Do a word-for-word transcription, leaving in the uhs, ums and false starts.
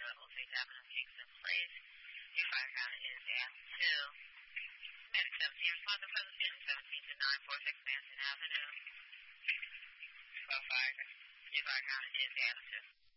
Old Faith Avenue, Kingston Place. Your fire count is at two. Medic seventeen, respond to President seventeen to nine four six Manson Avenue. twelve fire. Your fire count is at two.